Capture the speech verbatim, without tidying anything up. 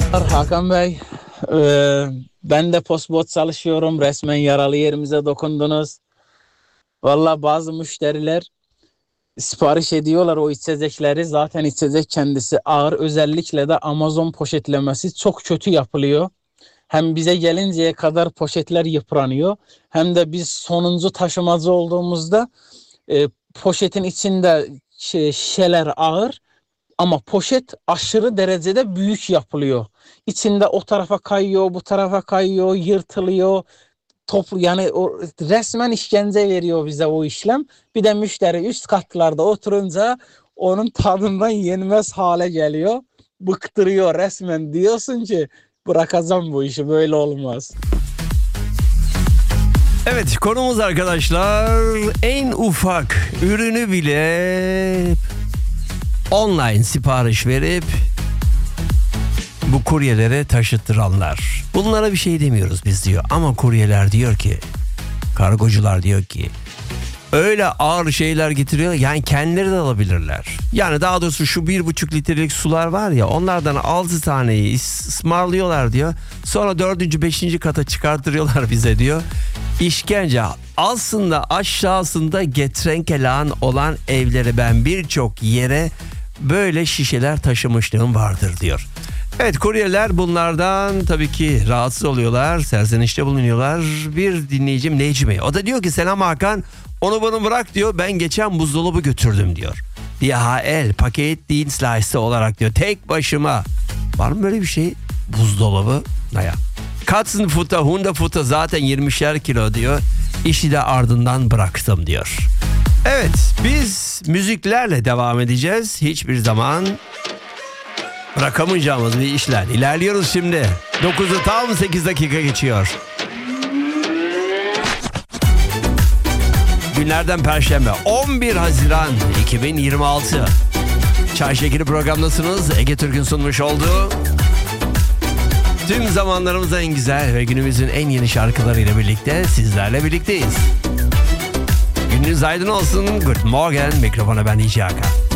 Hakan Bey, e, ben de postbot çalışıyorum. Resmen yaralı yerimize dokundunuz. Valla bazı müşteriler sipariş ediyorlar o içecekleri. Zaten içecek kendisi ağır. Özellikle de Amazon poşetlemesi çok kötü yapılıyor. Hem bize gelinceye kadar poşetler yıpranıyor. Hem de biz sonuncu taşımacı olduğumuzda e, poşetin içinde şey, şişeler ağır. Ama poşet aşırı derecede büyük yapılıyor. İçinde o tarafa kayıyor, bu tarafa kayıyor, yırtılıyor. Toplu yani o resmen işkence veriyor bize o işlem. Bir de müşteri üst katlarda oturunca onun tadından yenmez hale geliyor. Bıktırıyor resmen, diyorsun ki bırakacağım bu işi, böyle olmaz. Evet, konumuz arkadaşlar en ufak ürünü bile online sipariş verip bu kuryelere taşıttıranlar. Bunlara bir şey demiyoruz biz diyor ama kuryeler diyor ki, kargocular diyor ki öyle ağır şeyler getiriyor, yani kendileri de alabilirler. Yani daha doğrusu şu bir buçuk litrelik sular var ya, onlardan altı taneyi ısmarlıyorlar diyor. Sonra dördüncü beşinci kata çıkartırıyorlar bize diyor. İşkence. Aslında aşağısında getrenkelan olan evleri ben birçok yere böyle şişeler taşımışlığım vardır diyor. Evet, kuryeler bunlardan tabii ki rahatsız oluyorlar, serzenişte bulunuyorlar. Bir dinleyicim Necmi, o da diyor ki selam Hakan, onu bana bırak diyor, ben geçen buzdolabı götürdüm diyor. D H L paketdienstleister olarak diyor, tek başıma. Var mı böyle bir şey? Buzdolabı naya? Katzenfutter, Hundefutter zaten yirmişer kilo diyor. İşi de ardından bıraktım diyor. Evet, biz müziklerle devam edeceğiz. Hiçbir zaman bırakamayacağımız bir işler. İlerliyoruz şimdi. dokuzu tam sekiz dakika geçiyor. Günlerden Perşembe on bir Haziran iki bin yirmi altı. Çay Şekeri programdasınız. Ege Türk'ün sunmuş olduğu tüm zamanlarımızın en güzel ve günümüzün en yeni şarkılarıyla birlikte sizlerle birlikteyiz. Gününüz aydın olsun. Good morning. Mikrofona ben D J Hakan.